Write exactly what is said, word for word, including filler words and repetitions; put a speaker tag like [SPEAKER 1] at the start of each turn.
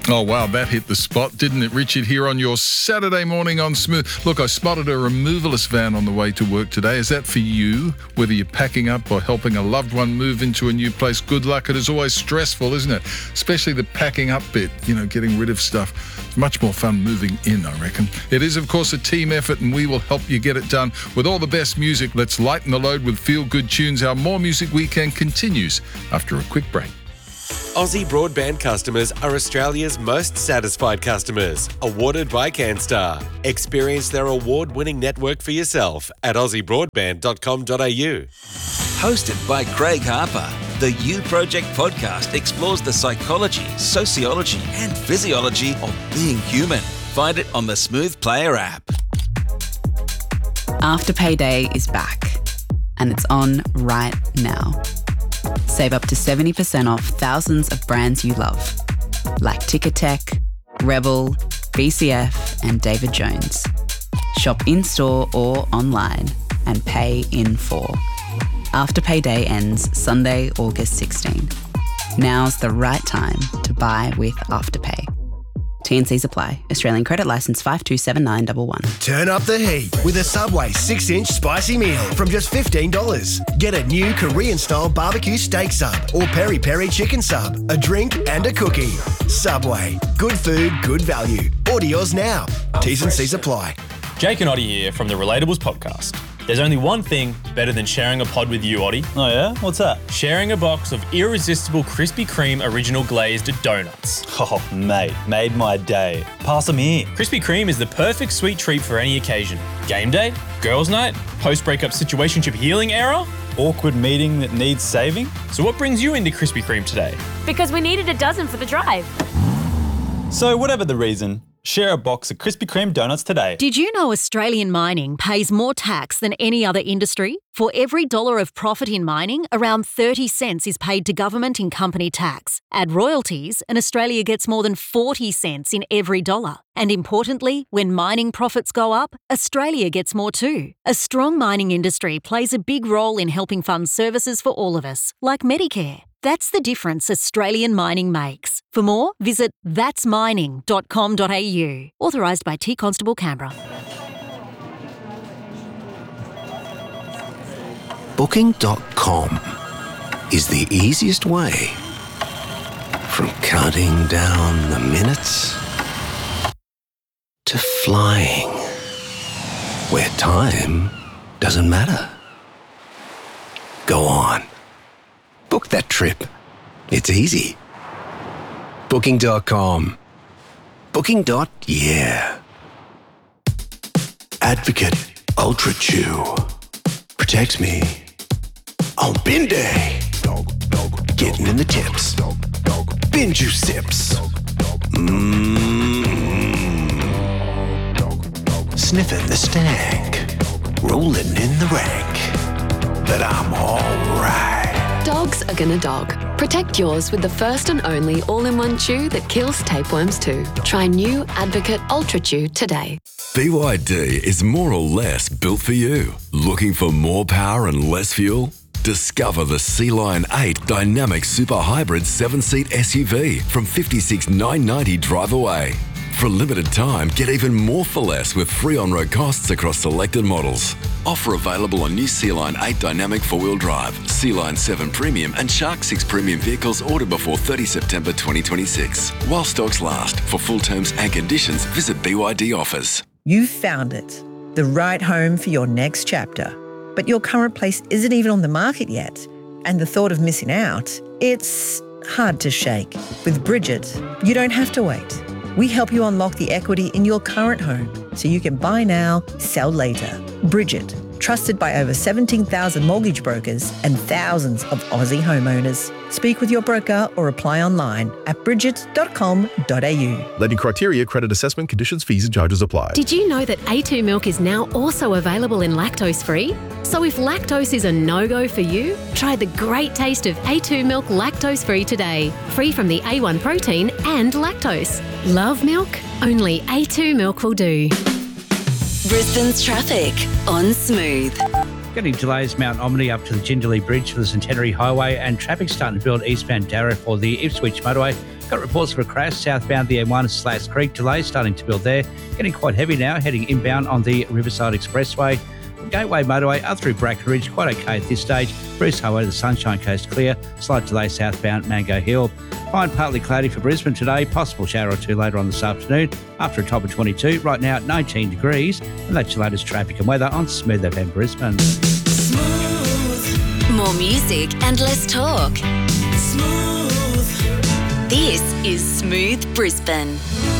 [SPEAKER 1] Oh, wow, that hit the spot, didn't it, Richard, here on your Saturday morning on Smooth. Look, I spotted a removalist van on the way to work today. Is that for you? Whether you're packing up or helping a loved one move into a new place, good luck. It is always stressful, isn't it? Especially the packing up bit, you know, getting rid of stuff. It's much more fun moving in, I reckon. It is, of course, a team effort, and we will help you get it done with all the best music. Let's lighten the load with feel-good tunes. Our More Music Weekend continues after a quick break.
[SPEAKER 2] Aussie Broadband customers are Australia's most satisfied customers, awarded by CanStar. Experience their award-winning network for yourself at aussie broadband dot com dot a u.
[SPEAKER 3] Hosted by Craig Harper, the You Project podcast explores the psychology, sociology and physiology of being human. Find it on the Smooth Player app.
[SPEAKER 4] Afterpay Day is back, and it's on right now. Save up to seventy percent off thousands of brands you love, like Ticketek, Rebel, B C F and David Jones. Shop in-store or online and pay in full. Afterpay Day ends Sunday, August sixteenth. Now's the right time to buy with Afterpay. T and Cs apply. Australian credit licence five two seven nine one one.
[SPEAKER 5] Turn up the heat with a Subway six inch spicy meal from just fifteen dollars. Get a new Korean-style barbecue steak sub or peri-peri chicken sub, a drink and a cookie. Subway. Good food, good value. Order yours now. T's and C's apply.
[SPEAKER 6] Jake and Oddie here from the Relatables podcast. There's only one thing better than sharing a pod with you, Oddie.
[SPEAKER 7] Oh yeah? What's that?
[SPEAKER 6] Sharing a box of irresistible Krispy Kreme original glazed donuts.
[SPEAKER 7] Oh, mate, made my day. Pass them here.
[SPEAKER 6] Krispy Kreme is the perfect sweet treat for any occasion. Game day, girls' night, post-breakup situationship healing era.
[SPEAKER 7] Awkward meeting that needs saving.
[SPEAKER 6] So what brings you into Krispy Kreme today?
[SPEAKER 8] Because we needed a dozen for the drive.
[SPEAKER 7] So whatever the reason, share a box of Krispy Kreme donuts today.
[SPEAKER 9] Did you know Australian mining pays more tax than any other industry? For every dollar of profit in mining, around thirty cents is paid to government in company tax. Add royalties, and Australia gets more than forty cents in every dollar. And importantly, when mining profits go up, Australia gets more too. A strong mining industry plays a big role in helping fund services for all of us, like Medicare. That's the difference Australian mining makes. For more, visit thats mining dot com dot a u. Authorised by T Constable Canberra.
[SPEAKER 10] Booking dot com is the easiest way from counting down the minutes to flying, where time doesn't matter. Go on. Book that trip. It's easy. Booking dot com. Booking. Yeah. Advocate Ultra Chew. Protects me on bin day. Getting in the tips. Bin juice sips. Mmm. Sniffing the stank. Rolling in the rank. But I'm alright.
[SPEAKER 11] Dogs are gonna dog. Protect yours with the first and only all-in-one chew that kills tapeworms too. Try new Advocate Ultra Chew today.
[SPEAKER 12] B Y D is more or less built for you. Looking for more power and less fuel? Discover the Sea Lion eight Dynamic Super Hybrid seven-seat S U V from fifty-six thousand nine hundred ninety dollars drive away. For a limited time, get even more for less with free on-road costs across selected models. Offer available on new Sea Lion eight Dynamic four-wheel drive, Sea Lion seven Premium and Shark six Premium vehicles ordered before thirtieth September twenty twenty-six. While stocks last. For full terms and conditions, visit B Y D offers.
[SPEAKER 13] You've found it, the right home for your next chapter. But your current place isn't even on the market yet. And the thought of missing out, it's hard to shake. With Bridget, you don't have to wait. We help you unlock the equity in your current home so you can buy now, sell later. Bridget, trusted by over seventeen thousand mortgage brokers and thousands of Aussie homeowners. Speak with your broker or apply online at bridget dot com dot a u.
[SPEAKER 14] Lending criteria, credit assessment, conditions, fees and charges apply.
[SPEAKER 8] Did you know that A two milk is now also available in lactose-free? So if lactose is a no-go for you, try the great taste of A two milk lactose-free today. Free from the A one protein and lactose. Love milk? Only A two milk will do.
[SPEAKER 15] Brisbane's traffic on Smooth.
[SPEAKER 16] Getting delays Mount Omni up to the Jindalee Bridge for the Centenary Highway, and traffic starting to build eastbound Darra for the Ipswich motorway Got reports of a crash southbound the M one Slash Creek. Delay starting to build there. Getting quite heavy now, heading inbound on the Riverside Expressway. Gateway Motorway up through Bracken Ridge, quite okay at this stage. Bruce Highway to the Sunshine Coast clear. Slight delay southbound Mango Hill. Fine, partly cloudy for Brisbane today. Possible shower or two later on this afternoon. After a top of twenty-two, right now at nineteen degrees. And that's your latest traffic and weather on Smooth F M Brisbane.
[SPEAKER 15] More music and less talk. Smooth. This is Smooth Brisbane.